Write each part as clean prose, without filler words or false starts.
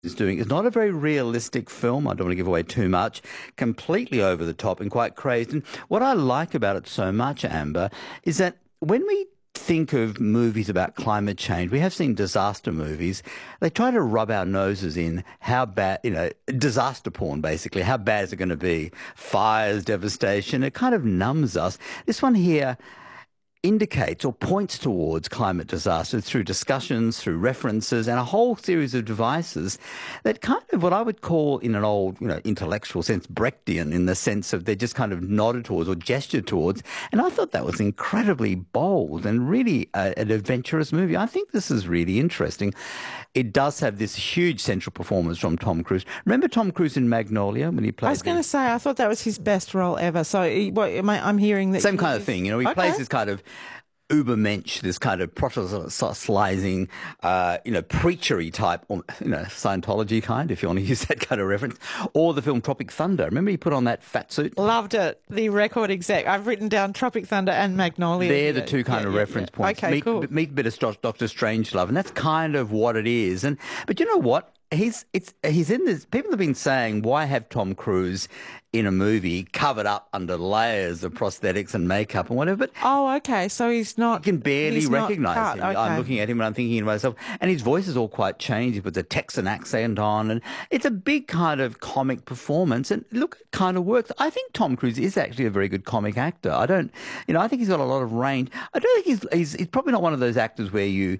is doing is not a very realistic film. I don't want to give away too much. Completely over the top and quite crazed. And what I like about it so much, Amber, is that when we think of movies about climate change, we have seen disaster movies. They try to rub our noses in how bad, disaster porn, basically. How bad is it going to be? Fires, devastation. It kind of numbs us. This one here indicates or points towards climate disaster through discussions, through references, and a whole series of devices that kind of what I would call, in an old, intellectual sense, Brechtian, in the sense of they're just kind of nodded towards or gestured towards. And I thought that was incredibly bold and really an adventurous movie. I think this is really interesting. It does have this huge central performance from Tom Cruise. Remember Tom Cruise in Magnolia when he played? I was going to say, I thought that was his best role ever. So I'm hearing that... Same kind of thing. He plays this kind of Ubermensch, this kind of proselytizing, preachery type, or, Scientology kind, if you want to use that kind of reference, or the film Tropic Thunder. Remember he put on that fat suit? Loved it. The record exec. I've written down Tropic Thunder and Magnolia. They're the two kind of reference points. Okay, cool. Meet a bit of Dr. Strangelove, and that's kind of what it is. But you know what? He's in this. People have been saying, why have Tom Cruise in a movie covered up under layers of prosthetics and makeup and whatever? But okay, so he's not. You can barely recognise him. Okay. I'm looking at him and I'm thinking to myself, and his voice is all quite changed. He puts a Texan accent on, and it's a big kind of comic performance. And look, it kind of works. I think Tom Cruise is actually a very good comic actor. I think he's got a lot of range. I don't think he's probably not one of those actors where you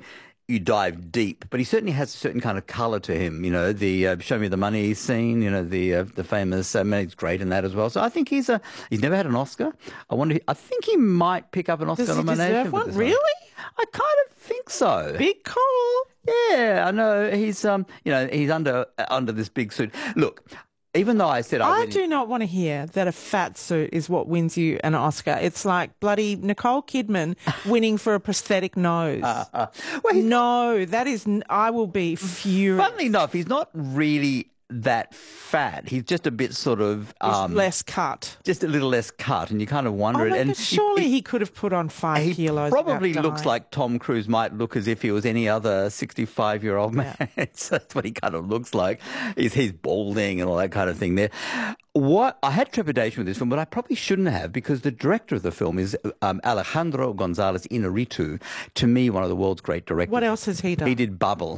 dive deep, but he certainly has a certain kind of colour to him. The Show Me the Money scene, the famous, he's great in that as well. So I think he's never had an Oscar. I think he might pick up an Oscar nomination. Does he deserve one? Really? I kind of think so. Big call. Yeah, I know. He's, he's under this big suit. Look, even though I said I do not want to hear that a fat suit is what wins you an Oscar. It's like bloody Nicole Kidman winning for a prosthetic nose. No, that is... I will be furious. Funnily enough, he's not really that fat. He's just a bit sort of... less cut. Just a little less cut, and you kind of wonder... And surely he could have put on 5 kilos. He probably looks like Tom Cruise might look as if he was any other 65-year-old man. Yeah. So that's what he kind of looks like. He's balding and all that kind of thing there. I had trepidation with this film, but I probably shouldn't have, because the director of the film is Alejandro González Iñárritu, to me, one of the world's great directors. What else has he done? He did Babel,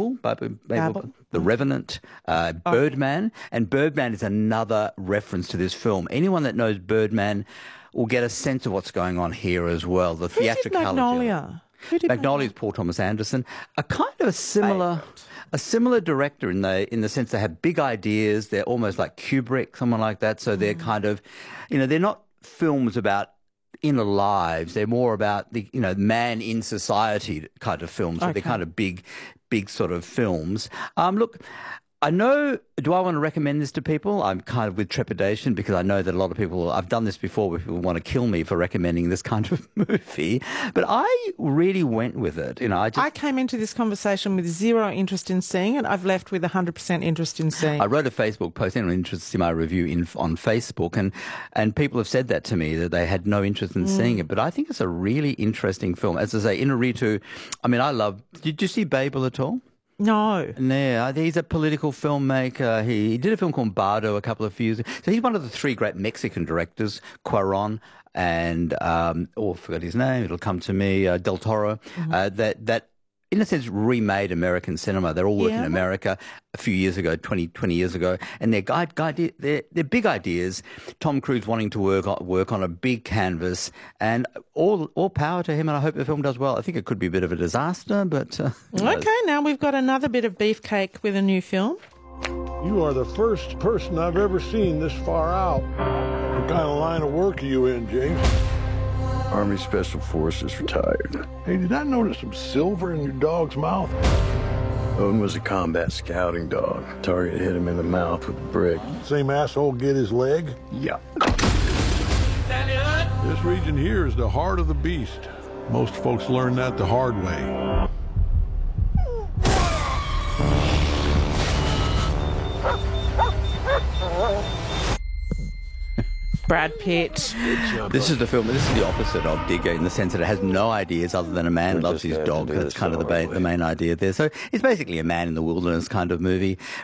The Revenant, Birdman, and Birdman is another reference to this film. Anyone that knows Birdman will get a sense of what's going on here as well. The theatricality. Magnolia? Magnolia is Paul Thomas Anderson. A kind of a similar director in the sense they have big ideas. They're almost like Kubrick, someone like that. So they're kind of, they're not films about inner lives. They're more about the, man in society kind of films. So they're kind of big sort of films. Look, I know, do I want to recommend this to people? I'm kind of with trepidation, because I know that a lot of people, I've done this before where people want to kill me for recommending this kind of movie, but I really went with it. I came into this conversation with zero interest in seeing it. I've left with 100% interest in seeing it. I wrote a Facebook post, anyone interested to see my review on Facebook, and people have said that to me, that they had no interest in seeing it, but I think it's a really interesting film. As I say, Iñárritu, did you see Babel at all? No. Yeah, he's a political filmmaker. He did a film called Bardo a couple of years ago. So he's one of the 3 great Mexican directors, Cuarón and, I forgot his name, it'll come to me, Del Toro, that in a sense, remade American cinema. They're all working in America a few years ago, 20 years ago, and they're big ideas. Tom Cruise wanting to work on a big canvas, and all power to him, and I hope the film does well. I think it could be a bit of a disaster, but... Okay, now we've got another bit of beefcake with a new film. You are the first person I've ever seen this far out. What kind of line of work are you in, James? Army Special Forces, retired. Hey, did I notice some silver in your dog's mouth? Odin was a combat scouting dog. Target hit him in the mouth with a brick. Same asshole get his leg? Yeah. This region here is the heart of the beast. Most folks learn that the hard way. Brad Pitt. This is the opposite of Digger in the sense that it has no ideas other than a man loves his dog. That's kind of the main idea there. So it's basically a man in the wilderness kind of movie.